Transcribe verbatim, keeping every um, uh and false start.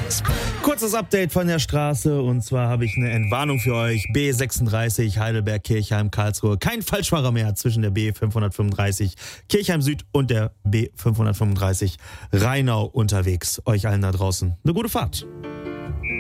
Kurzes Update von der Straße und zwar habe ich eine Entwarnung für euch. B sechsunddreißig Heidelberg, Kirchheim, Karlsruhe. Kein Falschfahrer mehr zwischen der B fünfhundertfünfunddreißig Kirchheim Süd und der B fünfhundertfünfunddreißig Rheinau unterwegs. Euch allen da draußen eine gute Fahrt.